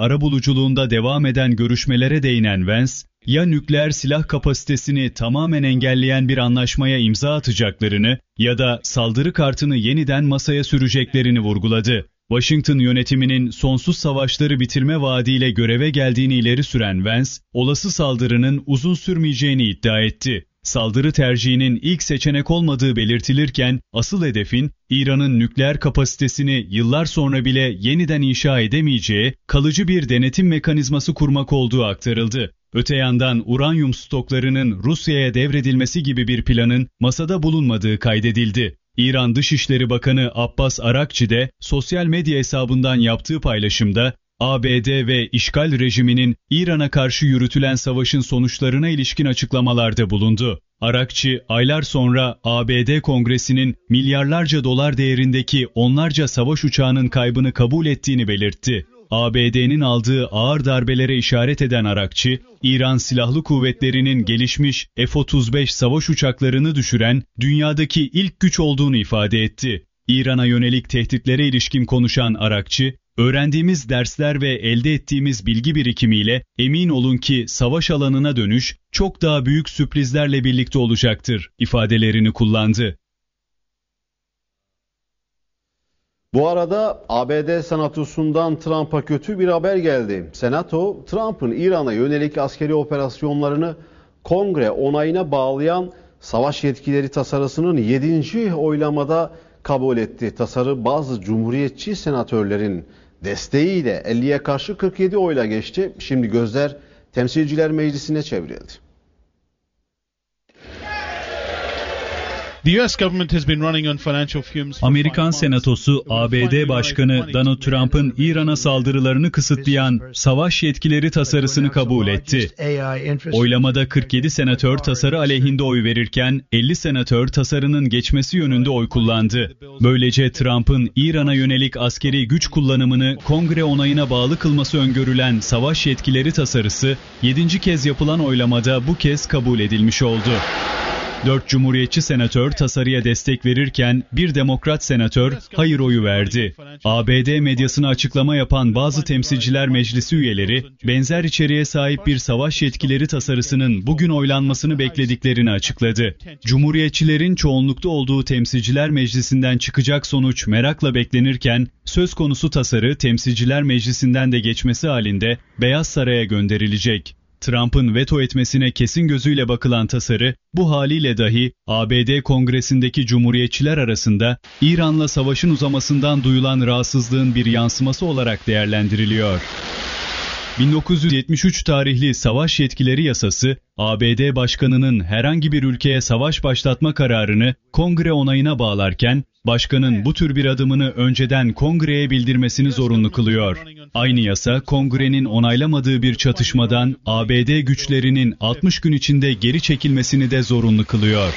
arabuluculuğunda devam eden görüşmelere değinen Vance, ya nükleer silah kapasitesini tamamen engelleyen bir anlaşmaya imza atacaklarını ya da saldırı kartını yeniden masaya süreceklerini vurguladı. Washington yönetiminin sonsuz savaşları bitirme vaadiyle göreve geldiğini ileri süren Vance, olası saldırının uzun sürmeyeceğini iddia etti. Saldırı tercihinin ilk seçenek olmadığı belirtilirken, asıl hedefin İran'ın nükleer kapasitesini yıllar sonra bile yeniden inşa edemeyeceği kalıcı bir denetim mekanizması kurmak olduğu aktarıldı. Öte yandan uranyum stoklarının Rusya'ya devredilmesi gibi bir planın masada bulunmadığı kaydedildi. İran Dışişleri Bakanı Abbas Arakçi de sosyal medya hesabından yaptığı paylaşımda, ABD ve işgal rejiminin İran'a karşı yürütülen savaşın sonuçlarına ilişkin açıklamalarda bulundu. Arakçi, aylar sonra ABD Kongresi'nin milyarlarca dolar değerindeki onlarca savaş uçağının kaybını kabul ettiğini belirtti. ABD'nin aldığı ağır darbelere işaret eden Arakçi, İran Silahlı Kuvvetleri'nin gelişmiş F-35 savaş uçaklarını düşüren dünyadaki ilk güç olduğunu ifade etti. İran'a yönelik tehditlere ilişkin konuşan Arakçi, öğrendiğimiz dersler ve elde ettiğimiz bilgi birikimiyle emin olun ki savaş alanına dönüş çok daha büyük sürprizlerle birlikte olacaktır ifadelerini kullandı. Bu arada ABD Senatosu'ndan Trump'a kötü bir haber geldi. Senato, Trump'ın İran'a yönelik askeri operasyonlarını Kongre onayına bağlayan savaş yetkileri tasarısının 7. oylamada kabul etti. Tasarı bazı cumhuriyetçi senatörlerin desteğiyle 50'ye karşı 47 oyla geçti. Şimdi gözler Temsilciler Meclisi'ne çevrildi. Amerikan Senatosu, ABD Başkanı Donald Trump'ın İran'a saldırılarını kısıtlayan savaş yetkileri tasarısını kabul etti. Oylamada 47 senatör tasarı aleyhinde oy verirken 50 senatör tasarının geçmesi yönünde oy kullandı. Böylece Trump'ın İran'a yönelik askeri güç kullanımını Kongre onayına bağlı kılması öngörülen savaş yetkileri tasarısı 7. kez yapılan oylamada bu kez kabul edilmiş oldu. 4 Cumhuriyetçi senatör tasarıya destek verirken bir Demokrat senatör hayır oyu verdi. ABD medyasına açıklama yapan bazı Temsilciler Meclisi üyeleri, benzer içeriğe sahip bir savaş yetkileri tasarısının bugün oylanmasını beklediklerini açıkladı. Cumhuriyetçilerin çoğunlukta olduğu Temsilciler Meclisi'nden çıkacak sonuç merakla beklenirken, söz konusu tasarı Temsilciler Meclisi'nden de geçmesi halinde Beyaz Saray'a gönderilecek. Trump'ın veto etmesine kesin gözüyle bakılan tasarı, bu haliyle dahi ABD Kongresi'ndeki Cumhuriyetçiler arasında İran'la savaşın uzamasından duyulan rahatsızlığın bir yansıması olarak değerlendiriliyor. 1973 tarihli Savaş Yetkileri Yasası, ABD Başkanı'nın herhangi bir ülkeye savaş başlatma kararını Kongre onayına bağlarken, Başkanın bu tür bir adımını önceden Kongre'ye bildirmesini zorunlu kılıyor. Aynı yasa, Kongre'nin onaylamadığı bir çatışmadan ABD güçlerinin 60 gün içinde geri çekilmesini de zorunlu kılıyor.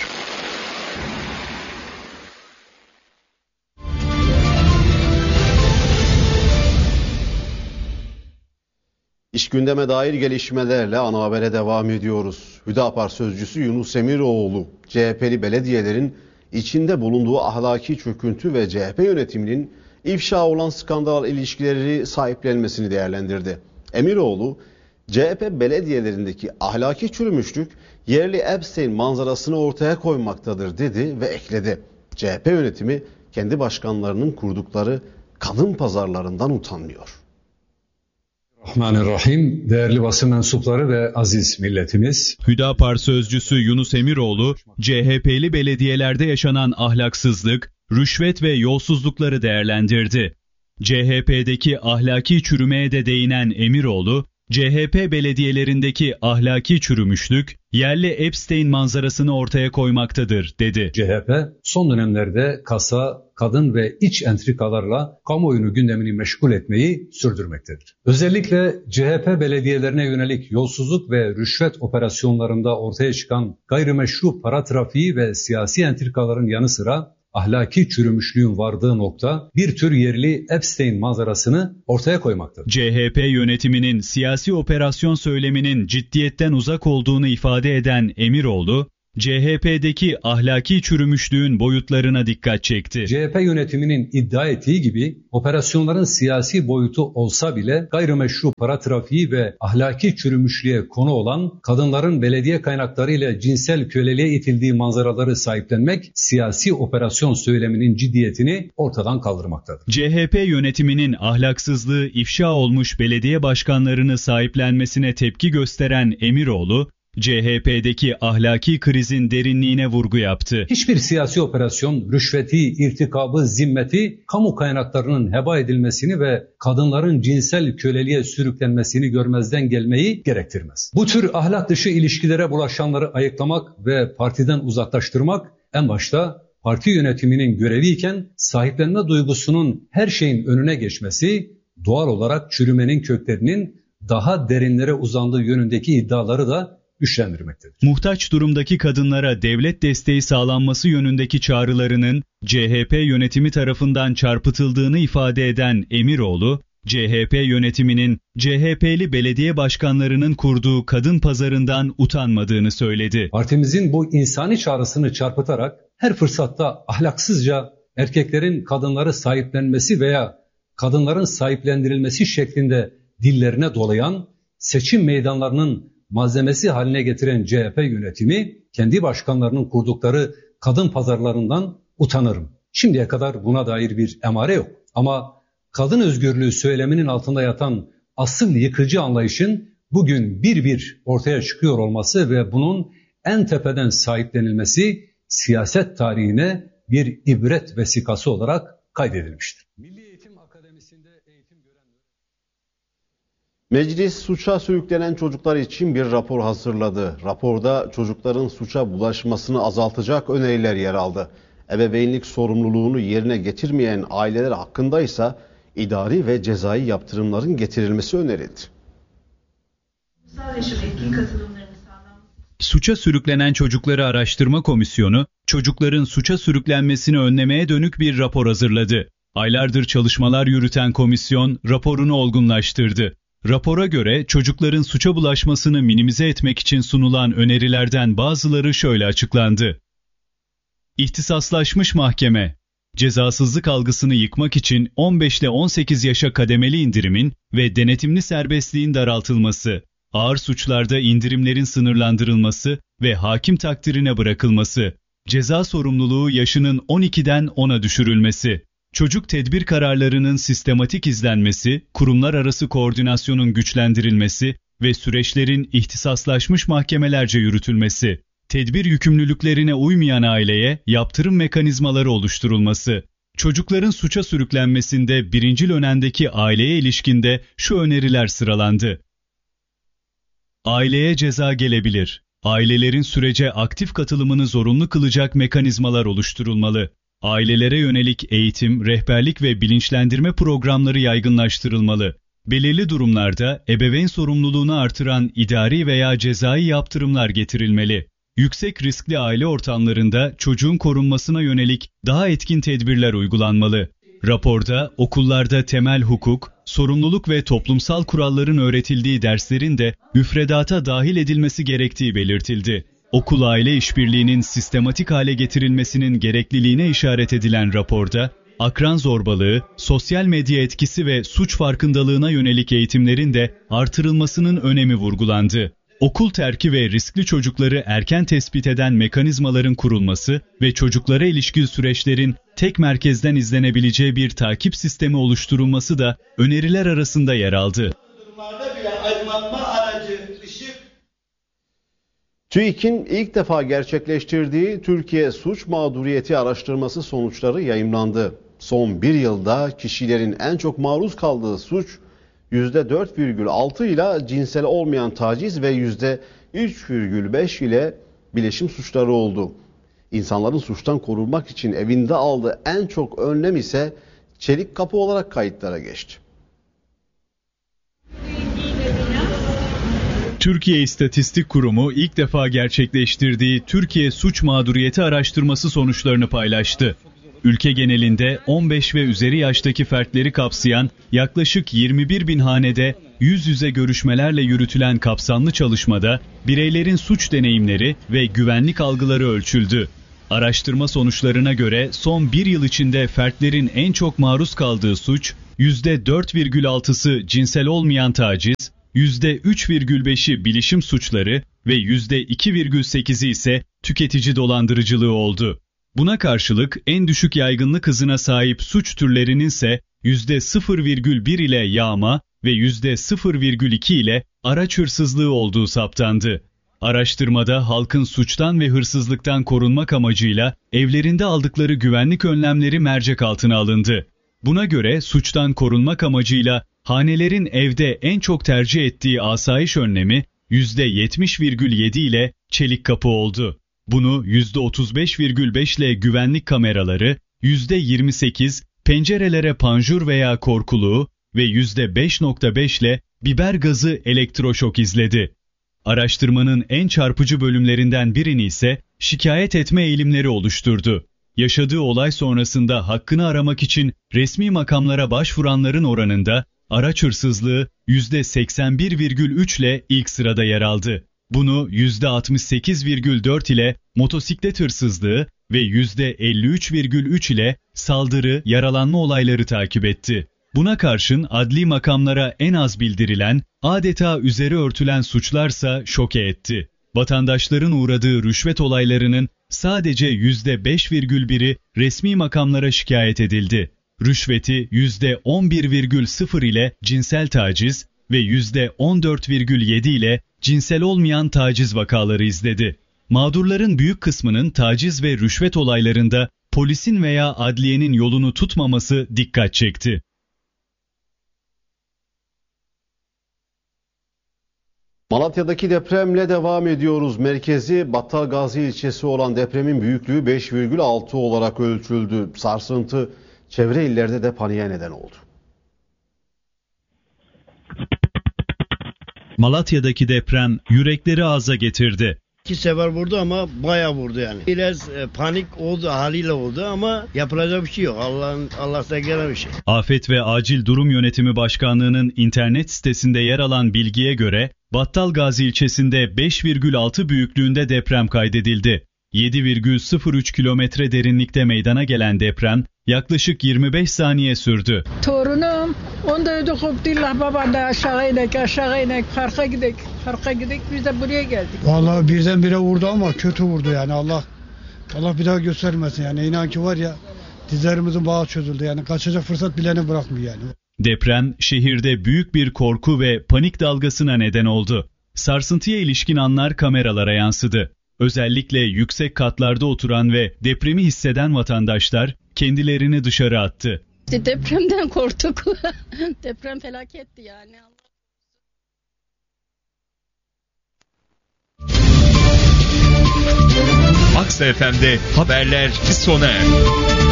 İş gündeme dair gelişmelerle ana habere devam ediyoruz. Hüdapar sözcüsü Yunus Emiroğlu, CHP'li belediyelerin içinde bulunduğu ahlaki çöküntü ve CHP yönetiminin ifşa olan skandal ilişkileri sahiplenmesini değerlendirdi. Emiroğlu, CHP belediyelerindeki ahlaki çürümüşlük yerli Epstein manzarasını ortaya koymaktadır dedi ve ekledi. CHP yönetimi kendi başkanlarının kurdukları kadın pazarlarından utanmıyor. Rahmanirrahim, değerli basın mensupları ve aziz milletimiz. Hüdapar sözcüsü Yunus Emiroğlu, CHP'li belediyelerde yaşanan ahlaksızlık, rüşvet ve yolsuzlukları değerlendirdi. CHP'deki ahlaki çürümeye de değinen Emiroğlu, CHP belediyelerindeki ahlaki çürümüşlük, yerli Epstein manzarasını ortaya koymaktadır, dedi. CHP son dönemlerde kasa, kadın ve iç entrikalarla kamuoyunu gündemini meşgul etmeyi sürdürmektedir. Özellikle CHP belediyelerine yönelik yolsuzluk ve rüşvet operasyonlarında ortaya çıkan gayrimeşru para trafiği ve siyasi entrikaların yanı sıra ahlaki çürümüşlüğün vardığı nokta bir tür yerli Epstein manzarasını ortaya koymaktadır. CHP yönetiminin siyasi operasyon söyleminin ciddiyetten uzak olduğunu ifade eden Emiroğlu, CHP'deki ahlaki çürümüşlüğün boyutlarına dikkat çekti. CHP yönetiminin iddia ettiği gibi operasyonların siyasi boyutu olsa bile gayrimeşru para trafiği ve ahlaki çürümüşlüğe konu olan kadınların belediye kaynakları ile cinsel köleliğe itildiği manzaraları sahiplenmek siyasi operasyon söyleminin ciddiyetini ortadan kaldırmaktadır. CHP yönetiminin ahlaksızlığı ifşa olmuş belediye başkanlarını sahiplenmesine tepki gösteren Emiroğlu, CHP'deki ahlaki krizin derinliğine vurgu yaptı. Hiçbir siyasi operasyon rüşveti, irtikabı, zimmeti, kamu kaynaklarının heba edilmesini ve kadınların cinsel köleliğe sürüklenmesini görmezden gelmeyi gerektirmez. Bu tür ahlak dışı ilişkilere bulaşanları ayıklamak ve partiden uzaklaştırmak en başta parti yönetiminin göreviyken sahiplenme duygusunun her şeyin önüne geçmesi, doğal olarak çürümenin köklerinin daha derinlere uzandığı yönündeki iddiaları da güçlendirmektedir. Muhtaç durumdaki kadınlara devlet desteği sağlanması yönündeki çağrılarının CHP yönetimi tarafından çarpıtıldığını ifade eden Emiroğlu, CHP yönetiminin CHP'li belediye başkanlarının kurduğu kadın pazarından utanmadığını söyledi. Partimizin bu insani çağrısını çarpıtarak her fırsatta ahlaksızca erkeklerin kadınları sahiplenmesi veya kadınların sahiplendirilmesi şeklinde dillerine dolayan, seçim meydanlarının malzemesi haline getiren CHP yönetimi kendi başkanlarının kurdukları kadın pazarlarından utanırım. Şimdiye kadar buna dair bir emare yok. Ama kadın özgürlüğü söyleminin altında yatan asıl yıkıcı anlayışın bugün bir ortaya çıkıyor olması ve bunun en tepeden sahiplenilmesi siyaset tarihine bir ibret vesikası olarak kaydedilmiştir. Milli Eğitim Akademisi'nde eğitim gören... Meclis suça sürüklenen çocuklar için bir rapor hazırladı. Raporda çocukların suça bulaşmasını azaltacak öneriler yer aldı. Ebeveynlik sorumluluğunu yerine getirmeyen aileler hakkında ise idari ve cezai yaptırımların getirilmesi önerildi. Suça sürüklenen çocukları araştırma komisyonu, çocukların suça sürüklenmesini önlemeye dönük bir rapor hazırladı. Aylardır çalışmalar yürüten komisyon raporunu olgunlaştırdı. Rapora göre çocukların suça bulaşmasını minimize etmek için sunulan önerilerden bazıları şöyle açıklandı. İhtisaslaşmış mahkeme, cezasızlık algısını yıkmak için 15 ile 18 yaşa kademeli indirimin ve denetimli serbestliğin daraltılması, ağır suçlarda indirimlerin sınırlandırılması ve hakim takdirine bırakılması, ceza sorumluluğu yaşının 12'den 10'a düşürülmesi, çocuk tedbir kararlarının sistematik izlenmesi, kurumlar arası koordinasyonun güçlendirilmesi ve süreçlerin ihtisaslaşmış mahkemelerce yürütülmesi, tedbir yükümlülüklerine uymayan aileye yaptırım mekanizmaları oluşturulması, çocukların suça sürüklenmesinde birincil önemdeki aileye ilişkinde şu öneriler sıralandı. Aileye ceza gelebilir. Ailelerin sürece aktif katılımını zorunlu kılacak mekanizmalar oluşturulmalı. Ailelere yönelik eğitim, rehberlik ve bilinçlendirme programları yaygınlaştırılmalı. Belirli durumlarda ebeveyn sorumluluğunu artıran idari veya cezai yaptırımlar getirilmeli. Yüksek riskli aile ortamlarında çocuğun korunmasına yönelik daha etkin tedbirler uygulanmalı. Raporda okullarda temel hukuk, sorumluluk ve toplumsal kuralların öğretildiği derslerin de müfredata dahil edilmesi gerektiği belirtildi. Okul-aile işbirliğinin sistematik hale getirilmesinin gerekliliğine işaret edilen raporda, akran zorbalığı, sosyal medya etkisi ve suç farkındalığına yönelik eğitimlerin de artırılmasının önemi vurgulandı. Okul terki ve riskli çocukları erken tespit eden mekanizmaların kurulması ve çocuklara ilişkin süreçlerin tek merkezden izlenebileceği bir takip sistemi oluşturulması da öneriler arasında yer aldı. TÜİK'in ilk defa gerçekleştirdiği Türkiye Suç Mağduriyeti Araştırması sonuçları yayımlandı. Son bir yılda kişilerin en çok maruz kaldığı suç %4,6 ile cinsel olmayan taciz ve %3,5 ile bileşim suçları oldu. İnsanların suçtan korunmak için evinde aldığı en çok önlem ise çelik kapı olarak kayıtlara geçti. Türkiye İstatistik Kurumu ilk defa gerçekleştirdiği Türkiye Suç Mağduriyeti Araştırması sonuçlarını paylaştı. Ülke genelinde 15 ve üzeri yaştaki fertleri kapsayan yaklaşık 21 bin hanede yüz yüze görüşmelerle yürütülen kapsamlı çalışmada bireylerin suç deneyimleri ve güvenlik algıları ölçüldü. Araştırma sonuçlarına göre son bir yıl içinde fertlerin en çok maruz kaldığı suç, %4,6'sı cinsel olmayan taciz, %3,5'i bilişim suçları ve %2,8'i ise tüketici dolandırıcılığı oldu. Buna karşılık en düşük yaygınlık hızına sahip suç türlerinin ise %0,1 ile yağma ve %0,2 ile araç hırsızlığı olduğu saptandı. Araştırmada halkın suçtan ve hırsızlıktan korunmak amacıyla evlerinde aldıkları güvenlik önlemleri mercek altına alındı. Buna göre suçtan korunmak amacıyla hanelerin evde en çok tercih ettiği asayiş önlemi %70,7 ile çelik kapı oldu. Bunu %35,5 ile güvenlik kameraları, %28 pencerelere panjur veya korkuluğu ve %5,5 ile biber gazı elektroşok izledi. Araştırmanın en çarpıcı bölümlerinden birini ise şikayet etme eğilimleri oluşturdu. Yaşadığı olay sonrasında hakkını aramak için resmi makamlara başvuranların oranında araç hırsızlığı %81,3 ile ilk sırada yer aldı. Bunu %68,4 ile motosiklet hırsızlığı ve %53,3 ile saldırı, yaralanma olayları takip etti. Buna karşın adli makamlara en az bildirilen, adeta üzeri örtülen suçlarsa şoke etti. Vatandaşların uğradığı rüşvet olaylarının sadece %5,1'i resmi makamlara şikayet edildi. Rüşveti %11,0 ile cinsel taciz ve %14,7 ile cinsel olmayan taciz vakaları izledi. Mağdurların büyük kısmının taciz ve rüşvet olaylarında polisin veya adliyenin yolunu tutmaması dikkat çekti. Malatya'daki depremle devam ediyoruz. Merkezi Battalgazi ilçesi olan depremin büyüklüğü 5,6 olarak ölçüldü. Sarsıntı çevre illerde de paniğe neden oldu. Malatya'daki deprem yürekleri ağza getirdi. 2 sefer vurdu ama bayağı vurdu yani. Biraz panik oldu, haliyle oldu ama yapılacak bir şey yok. Allah'tan gelen bir şey. Afet ve Acil Durum Yönetimi Başkanlığı'nın internet sitesinde yer alan bilgiye göre Battalgazi ilçesinde 5,6 büyüklüğünde deprem kaydedildi. 7,03 kilometre derinlikte meydana gelen deprem yaklaşık 25 saniye sürdü. Torunum, onda ödü koptular, baba da aşağı inek, parka gidek, biz de buraya geldik. Vallahi birdenbire vurdu ama kötü vurdu yani, Allah bir daha göstermesin yani, inan ki var ya, dizlerimizin bağı çözüldü yani, kaçacak fırsat bileni bırakmıyor yani. Deprem şehirde büyük bir korku ve panik dalgasına neden oldu. Sarsıntıya ilişkin anlar kameralara yansıdı. Özellikle yüksek katlarda oturan ve depremi hisseden vatandaşlar kendilerini dışarı attı. Depremden korktuk. Deprem felaketti yani. Aks FM'de haberler sona erdi.